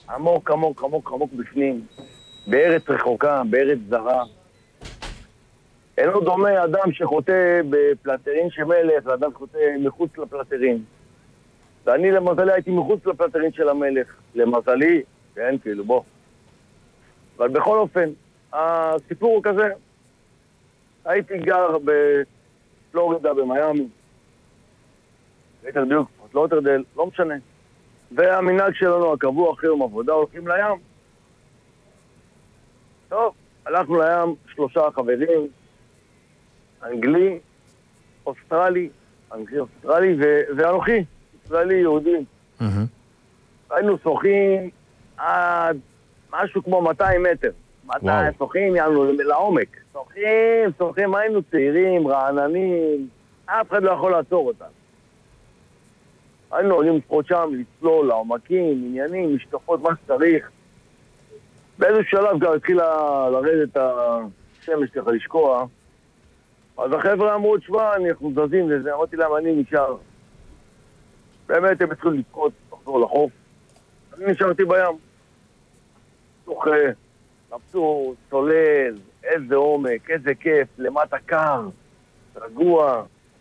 עמוק, עמוק, עמוק, עמוק בפנים. בארץ רחוקה, בארץ זרה. אינו דומה אדם שחוטא בפלטרין של מלך, לאדם שחוטא מחוץ לפלטרין. ואני למזלי הייתי מחוץ לפלטרין של המלך. למזלי, כן, כאילו, בוא. אבל בכל אופן, הסיפור הוא כזה. הייתי גר בפלורידה, במיימי. ליתר דיוק, פורט-לאודרדייל, לא משנה. והמנהג שלנו הקבוע אחרי יום עבודה, הולכים לים. טוב, הלכנו לים 3 חברים, אנגלי, אוסטרלי, ואנוכי, ישראלי יהודי. היינו שוחים עד משהו כמו 200 מטר. 200 שוחים, יענו לעומק. שוחים, היינו צעירים, רעננים, אף אחד לא יכול לעצור אותנו. היינו עולים לפחות שם, לצלול, לעומקים, עניינים, משקפות, מה שצריך. באיזה שלב גם התחילה לרדת השמש ככה לשקוע. אז החבר'ה אמרו, תשמע, אנחנו זזים לזה, אמרתי להם, אני נשאר. באמת הם התחילו לצחות, לחזור לחוף. אני נשארתי בים. שוחה, מבסוט, צולל, איזה עומק, איזה כיף, למטה קר, רגוע.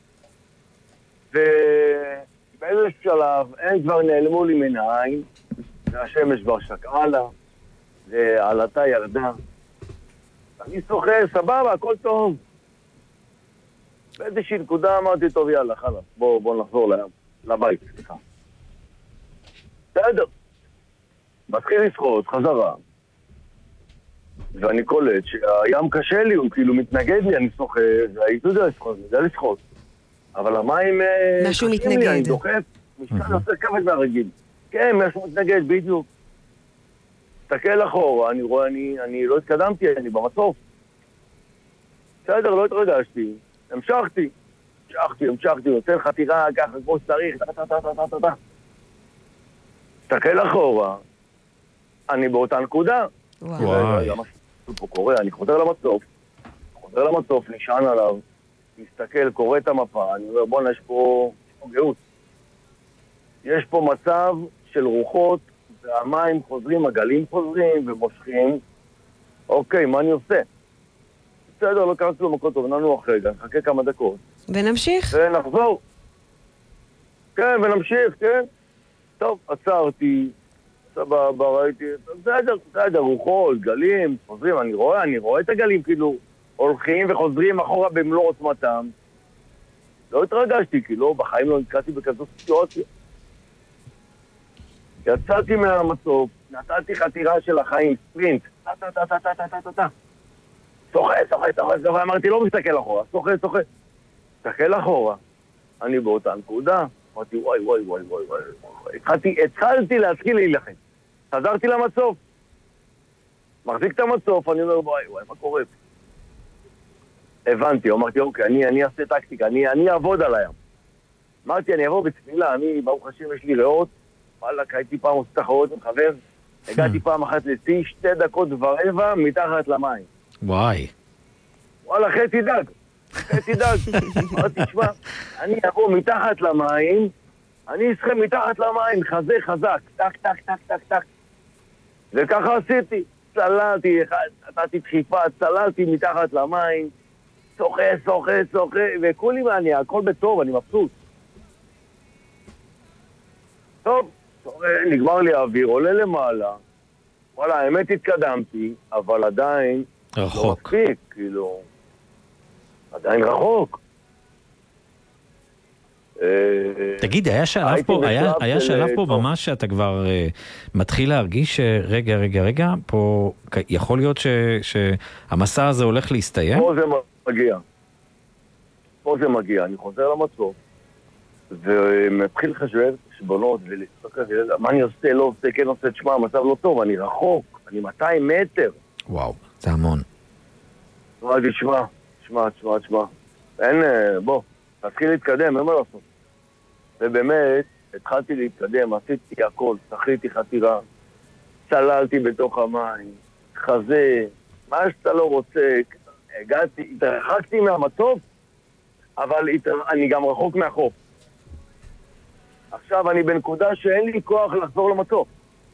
ובאיזה שלב הם כבר נעלמו לי מן העין, והשמש כבר שקעה לה, ועלתה ירדה. אני שוחה, סבבה, הכל טוב. באיזושהי נקודה אמרתי, טוב, יאללה, חלאס, בוא נחזור לבית, סליחה. בסדר. מתחיל לשחות, חזרה. ואני קולט שהים קשה לי, הוא כאילו מתנגד לי, אני שוחה, והייתי יודע לשחות. אבל המים... משהו מתנגד. לי, אני דוחף, משקל עושה כבד מהרגיל. כן, משהו מתנגד, בדיוק. תסתכל אחורה, אני רואה, אני לא התקדמתי, אני במצוף. בסדר, לא התרגשתי. המשכתי, נותן חתירה ככה כמו שצריך, תסתכל אחורה, אני באותה נקודה. וואי. מה פה קורה? אני חוזר למצוף, נשען עליו, מסתכל, קורא את המפה, אני אומר, בוא'נה, יש פה גאות. יש פה מצב של רוחות, והמים חוזרים, הגלים חוזרים ומושכים. אוקיי, מה אני עושה? בסדר, לא קראתי לו מקום טוב, ננוח רגע, נחכה כמה דקות. ונמשיך. ונחזור. כן, ונמשיך, כן. טוב, עצרתי, סבבה, ראיתי, בסדר, רוחות, גלים, חוזרים, אני רואה את הגלים, כאילו, הולכים וחוזרים אחורה במלוא עוצמתם. לא התרגשתי, כאילו, בחיים לא נתקעתי בכזאת סיטואציה. יצאתי מהמצוף, נתתי חתירה של החיים, ספרינט, שוחה, אמרתי, לא מסתכל אחורה, שוחה. מסתכל אחורה, אני באותה נקודה, אמרתי, וואי, התחלתי להתחיל להילחם. חזרתי למצוף, מחזיק את המצוף, אני אומר, וואי, מה קורה? הבנתי, אמרתי, אוקיי, אני אעשה טקטיקה, אני אעבוד על הים. אמרתי, אני אעבור בתפילה, ברוך השם, יש לי ריאות, וואלק, הייתי פעם עושה תחרות עם חבר, הגעתי פעם אחת לשיא 2 דקות ורבע מתחת למים. וואי. וואלה, חצי דג. אמרתי, תשמע, אני אבוא מתחת למים, אני אשחה מתחת למים, חזה חזק, טק. וככה עשיתי. צללתי, נתתי דחיפה, צללתי מתחת למים, שוחה, וכולי מעניין, הכל בטוב, אני מבסוט. טוב, נגמר לי האוויר, עולה למעלה. וואלה, האמת התקדמתי, אבל עדיין רחוק. לא מספיק, כאילו, עדיין רחוק. תגיד, היה שלב פה ממש שאתה כבר מתחיל להרגיש רגע, פה יכול להיות שהמסע הזה הולך להסתיים? פה זה מגיע, אני חוזר למצוף, ומתחיל חשבונות, מה אני עושה, לא עושה, כן עושה, תשמע, המצב לא טוב, אני רחוק, אני 200 מטר. וואו, זה המון. אמרתי, תשמע, אין, בוא, תתחיל להתקדם, אין מה לעשות. ובאמת, התחלתי להתקדם, עשיתי הכל, שחיתי חתירה, צללתי בתוך המים, חזה, מה שאתה לא רוצה, התרחקתי מהמצוף, אבל אני גם רחוק מהחוף. עכשיו אני בנקודה שאין לי כוח לחזור למצוף.